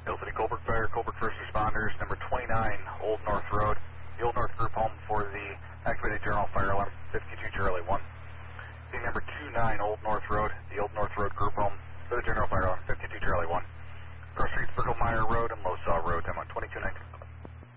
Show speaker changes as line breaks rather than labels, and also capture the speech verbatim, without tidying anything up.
Hill City Colbert Fire, Colbert First Responders, number twenty-nine, Old North Road, the Old North Group Home for the activated general fire alarm, fifty-two Charlie one. Scene number two nine, Old North Road, the Old North Road Group Home for the general fire alarm,